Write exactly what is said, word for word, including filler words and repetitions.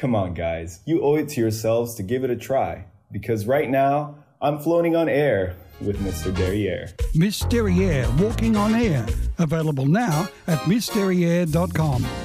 Come on, guys. You owe it to yourselves to give it a try. Because right now, I'm floating on air with Mister Derriere. Miss Derriere, Walking on Air. Available now at miss derriere dot com.